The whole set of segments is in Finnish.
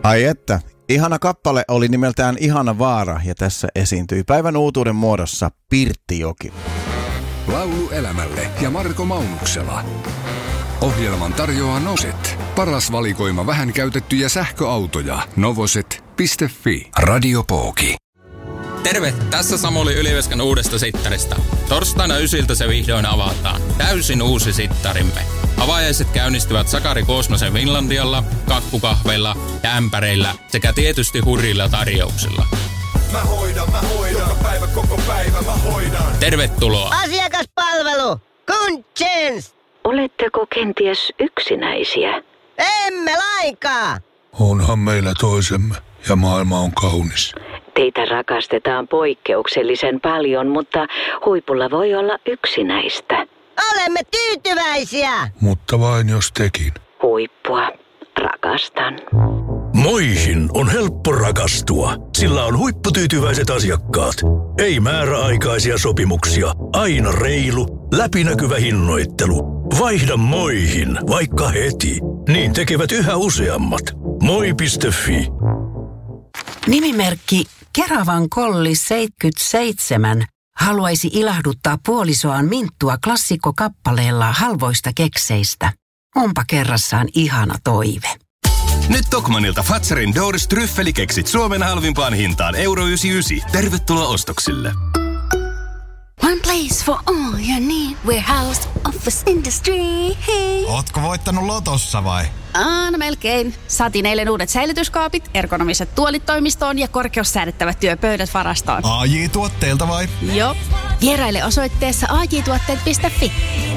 Ai että, ihana kappale oli nimeltään Ihana vaara ja tässä esiintyi päivän uutuuden muodossa Pirttijoki. Laulu elämälle ja Marko Maunuksela. Ohjelman tarjoaa Novoset. Paras valikoima vähän käytettyjä sähköautoja. Novoset.fi. Radio Pooki. Terve, tässä Samuli Yliveskan uudesta sittarista. Torstaina 9 se vihdoin avataan. Täysin uusi sittarimme. Avajaiset käynnistyvät Sakari Koosmasen Finlandialla, kakkukahveilla ja ämpäreillä sekä tietysti hurjilla tarjouksilla. Mä hoidan, koko päivä mä hoidan. Tervetuloa. Asiakaspalvelu, Kuntsens. Oletteko kenties yksinäisiä? Emme lainkaan. Onhan meillä toisemme ja maailma on kaunis. Teitä rakastetaan poikkeuksellisen paljon, mutta huipulla voi olla yksinäistä. Olemme tyytyväisiä. Mutta vain jos tekin. Huippua rakastan. Moihin on helppo rakastua, sillä on huipputyytyväiset asiakkaat. Ei määräaikaisia sopimuksia, aina reilu, läpinäkyvä hinnoittelu. Vaihda Moihin, vaikka heti. Niin tekevät yhä useammat. Moi.fi. Nimimerkki Keravan Kolli 77 haluaisi ilahduttaa puolisoaan Minttua klassikkokappaleella halvoista kekseistä. Onpa kerrassaan ihana toive. Nyt Tokmanilta Fatsarin Doors tryffelikeksit Suomen halvimpaan hintaan €99. Tervetuloa ostoksille. One place for all your need. Warehouse, office, industry. Ootko voittanut lotossa vai? No melkein. Saatiin eilen uudet säilytyskaapit, ergonomiset tuolit toimistoon ja korkeussäädettävät työpöydät varastoon. AJ-tuotteelta vai? Joo. Vieraile osoitteessa ajtuotteet.fi.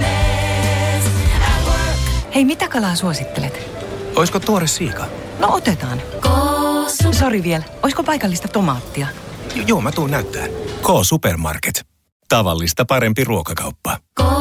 Hei, mitä kalaa suosittelet? Oisko tuore siika? No otetaan. Sori vielä, oisko paikallista tomaattia? Joo, mä tuun näyttää. K-Supermarket. Tavallista parempi ruokakauppa.